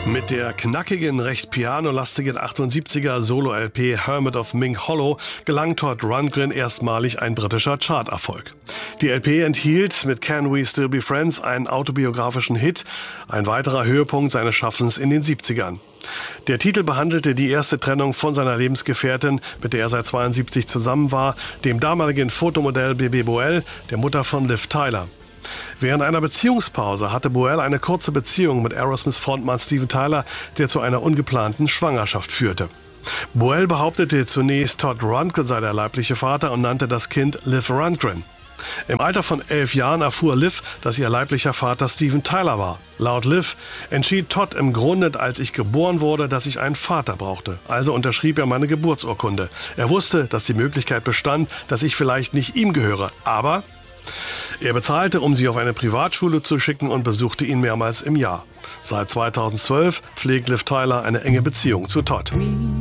Mit der knackigen, recht pianolastigen 78er Solo-LP Hermit of Mink Hollow gelang Todd Rundgren erstmalig ein britischer Charterfolg. Die LP enthielt mit Can We Still Be Friends einen autobiografischen Hit, ein weiterer Höhepunkt seines Schaffens in den 70ern. Der Titel behandelte die erste Trennung von seiner Lebensgefährtin, mit der er seit 72 zusammen war, dem damaligen Fotomodell Bebe Boel, der Mutter von Liv Tyler. Während einer Beziehungspause hatte Boel eine kurze Beziehung mit Aerosmith-Frontmann Steven Tyler, der zu einer ungeplanten Schwangerschaft führte. Boel behauptete zunächst, Todd Rundgren sei der leibliche Vater und nannte das Kind Liv Rundgren. Im Alter von 11 Jahren erfuhr Liv, dass ihr leiblicher Vater Steven Tyler war. Laut Liv entschied Todd im Grunde, als ich geboren wurde, dass ich einen Vater brauchte. Also unterschrieb er meine Geburtsurkunde. Er wusste, dass die Möglichkeit bestand, dass ich vielleicht nicht ihm gehöre, aber er bezahlte, um sie auf eine Privatschule zu schicken und besuchte ihn mehrmals im Jahr. Seit 2012 pflegt Liv Tyler eine enge Beziehung zu Todd.